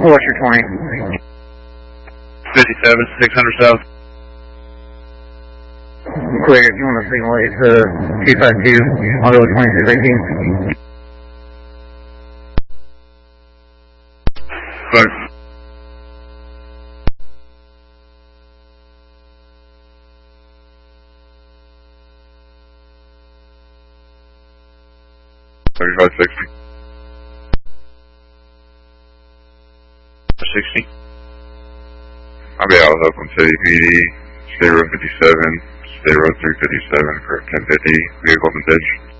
What's your 20? 57, 600 south. Clear, if you want to signal it to 252, I'll go with 2618. Fuck. $35.60. 60. I'll be out of Oakland City PD, State Road 57, State Road 357 for 1050, vehicle vintage.